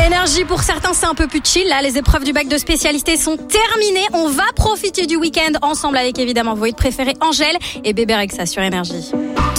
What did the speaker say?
Énergie, pour certains, c'est un peu plus chill. Là, les épreuves du bac de spécialité sont terminées. On va profiter du week-end ensemble avec évidemment vos hits préférés, Angèle et Bébé Rexha sur Énergie.